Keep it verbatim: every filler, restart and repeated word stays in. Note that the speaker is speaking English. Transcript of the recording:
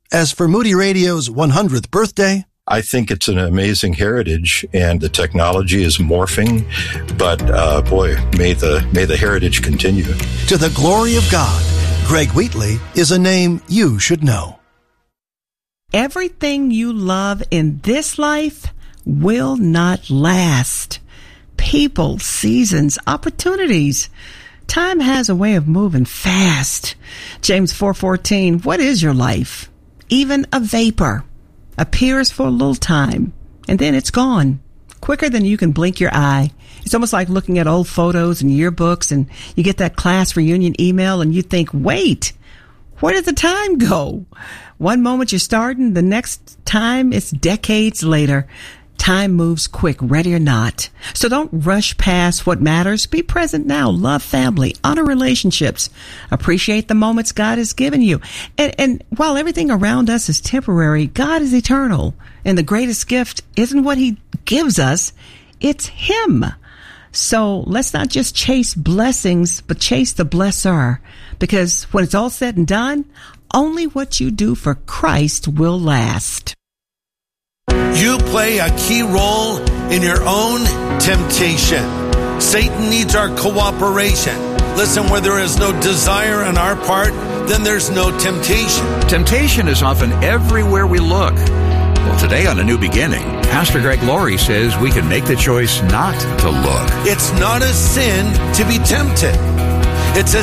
As for Moody Radio's one hundredth birthday, I think it's an amazing heritage, and the technology is morphing. But uh, boy, may the may the heritage continue. To the glory of God, Greg Wheatley is a name you should know. Everything you love in this life will not last. People, seasons, opportunities. Time has a way of moving fast. James four fourteen, what is your life? Even a vapor. Appears for a little time, and then it's gone, quicker than you can blink your eye. It's almost like looking at old photos and yearbooks, and you get that class reunion email, and you think, wait, where did the time go? One moment you're starting, the next time it's decades later. Time moves quick, ready or not. So don't rush past what matters. Be present now. Love family. Honor relationships. Appreciate the moments God has given you. And, and while everything around us is temporary, God is eternal. And the greatest gift isn't what He gives us. It's Him. So let's not just chase blessings, but chase the blesser. Because when it's all said and done, only what you do for Christ will last. You play a key role in your own temptation. Satan needs our cooperation. Listen, where there is no desire on our part, then there's no temptation. Temptation is often everywhere we look. Well, today on A New Beginning, Pastor Greg Laurie says we can make the choice not to look. It's not a sin to be tempted. It's a